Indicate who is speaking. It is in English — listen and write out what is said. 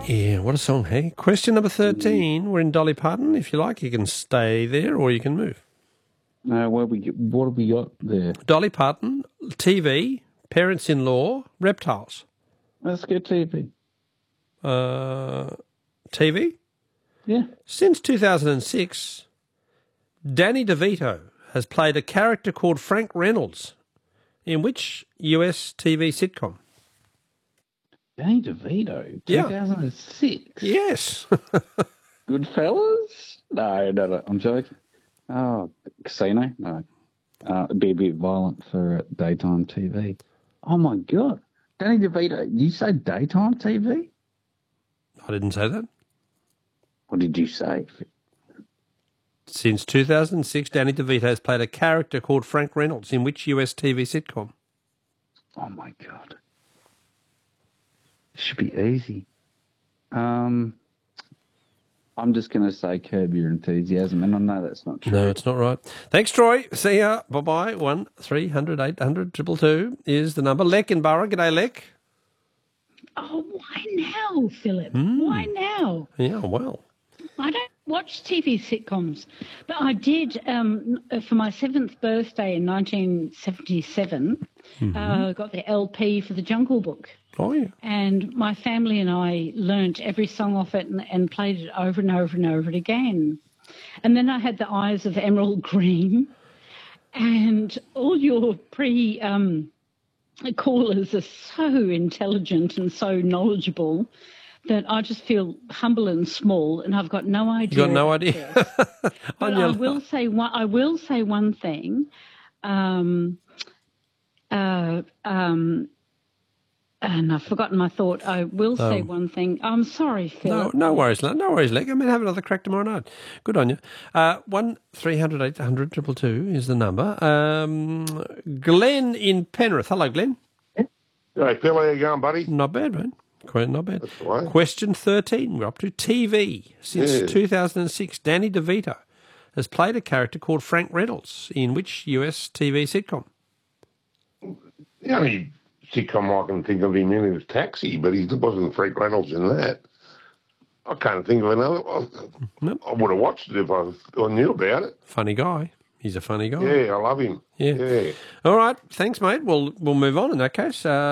Speaker 1: Yeah, what a song, hey? Question number 13. We're in Dolly Parton. If you like, you can stay there or you can move.
Speaker 2: What have we got there?
Speaker 1: Dolly Parton, TV, parents-in-law, reptiles.
Speaker 2: Let's get TV.
Speaker 1: TV?
Speaker 2: Yeah.
Speaker 1: Since 2006, Danny DeVito has played a character called Frank Reynolds in which US TV sitcom?
Speaker 2: Danny DeVito,
Speaker 1: Yeah.
Speaker 2: 2006.
Speaker 1: Yes.
Speaker 2: Goodfellas? No, I'm joking. Oh, Casino? No. It'd be a bit violent for daytime TV. Oh, my God. Danny DeVito, did you say daytime TV?
Speaker 1: I didn't say that.
Speaker 2: What did you say?
Speaker 1: Since 2006, Danny DeVito has played a character called Frank Reynolds in which US TV sitcom?
Speaker 2: Oh, my God. This should be easy. I'm just going to say Curb Your Enthusiasm, and I know that's not true.
Speaker 1: No, it's not right. Thanks, Troy. See ya. Bye-bye. 1-300-800-222 is the number. Lek in Borough. G'day, Lek.
Speaker 3: Oh, why now, Philip? Why now?
Speaker 1: Yeah, well.
Speaker 3: I don't watch TV sitcoms, but I did for my 7th birthday in 1977. Got the LP for the Jungle Book.
Speaker 1: Oh, yeah.
Speaker 3: And my family and I learnt every song off it and played it over and over and over again. And then I had the Eyes of Emerald Green, and all your callers are so intelligent and so knowledgeable that I just feel humble and small, and I've got no idea.
Speaker 1: You got no idea.
Speaker 3: But I will say one thing. And I've forgotten my thought. I will say one thing. I'm sorry, Phil.
Speaker 1: No worries, no worries, Leg. I mean, have another crack tomorrow night. Good on you. 1-300-800-222 is the number. Glenn in Penrith. Hello, Glenn.
Speaker 4: Hey, Phil, how you going, buddy?
Speaker 1: Not bad, man. Not bad.
Speaker 4: That's all right.
Speaker 1: Question 13. We're up to TV. Since 2006, Danny DeVito has played a character called Frank Reynolds in which US TV sitcom?
Speaker 4: The only sitcom I can think of him in was Taxi, but he wasn't Frank Reynolds in that. I can't think of another. I would have watched it if I knew about it.
Speaker 1: Funny guy. He's a funny guy.
Speaker 4: Yeah, I love him.
Speaker 1: Yeah. All right. Thanks, mate. We'll move on in that case.